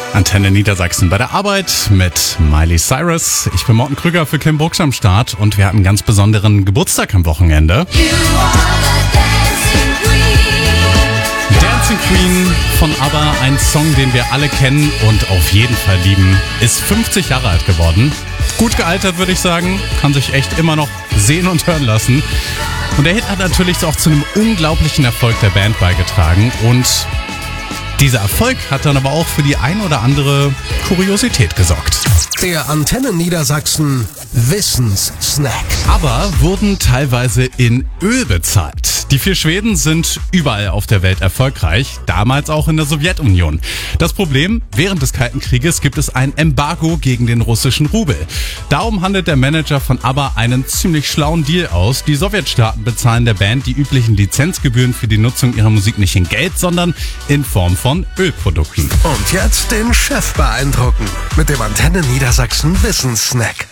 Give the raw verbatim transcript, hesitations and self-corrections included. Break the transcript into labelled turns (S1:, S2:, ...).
S1: Antenne Niedersachsen bei der Arbeit mit Miley Cyrus. Ich bin Morten Krüger für Kim Brooks am Start und wir hatten einen ganz besonderen Geburtstag am Wochenende. Dancing Queen von ABBA, ein Song, den wir alle kennen und auf jeden Fall lieben, ist fünfzig Jahre alt geworden. Gut gealtert, würde ich sagen, kann sich echt immer noch sehen und hören lassen. Und der Hit hat natürlich auch zu einem unglaublichen Erfolg der Band beigetragen und dieser Erfolg hat dann aber auch für die ein oder andere Kuriosität gesorgt.
S2: Der Antenne Niedersachsen Wissenssnack.
S1: Aber wurden teilweise in Öl bezahlt. Die vier Schweden sind überall auf der Welt erfolgreich, damals auch in der Sowjetunion. Das Problem, während des Kalten Krieges gibt es ein Embargo gegen den russischen Rubel. Darum handelt der Manager von ABBA einen ziemlich schlauen Deal aus. Die Sowjetstaaten bezahlen der Band die üblichen Lizenzgebühren für die Nutzung ihrer Musik nicht in Geld, sondern in Form von Ölprodukten.
S2: Und jetzt den Chef beeindrucken mit dem Antenne Niedersachsen Wissenssnack.